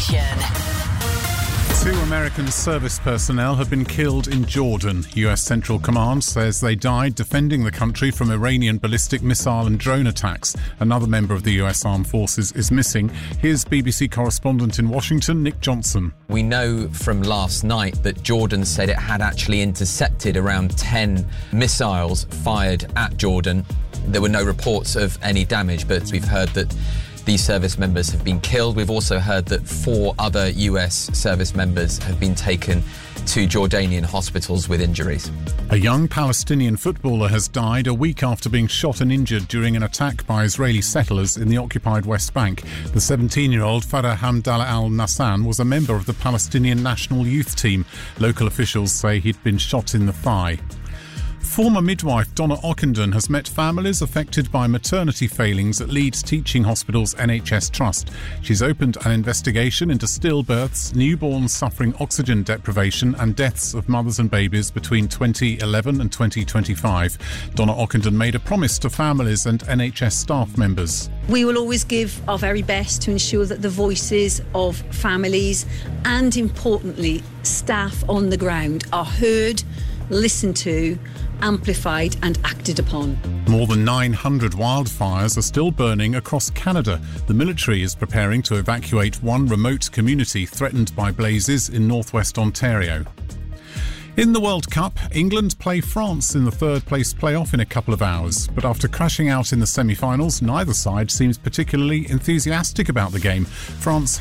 Two American service personnel have been killed in Jordan. US Central Command says they died defending the country from Iranian ballistic missile and drone attacks. Another member of the US Armed Forces is missing. Here's BBC correspondent in Washington, Nick Johnson. We know from last night that Jordan said it had actually intercepted around 10 missiles fired at Jordan. There were no reports of any damage, but we've heard that these service members have been killed. We've also heard that 4 other US service members have been taken to Jordanian hospitals with injuries. A young Palestinian footballer has died a week after being shot and injured during an attack by Israeli settlers in the occupied West Bank. The 17-year-old Farah Hamdallah al-Nassan was a member of the Palestinian national youth team. Local officials say he'd been shot in the thigh. Former midwife Donna Ockenden has met families affected by maternity failings at Leeds Teaching Hospital's NHS Trust. She's opened an investigation into stillbirths, newborns suffering oxygen deprivation and deaths of mothers and babies between 2011 and 2025. Donna Ockenden made a promise to families and NHS staff members. We will always give our very best to ensure that the voices of families and, importantly, staff on the ground are heard, listened to, amplified and acted upon. More than 900 wildfires are still burning across Canada. The military is preparing to evacuate one remote community threatened by blazes in northwest Ontario. In the World Cup, England play France in the third-place playoff in a couple of hours. But after crashing out in the semi-finals, neither side seems particularly enthusiastic about the game. France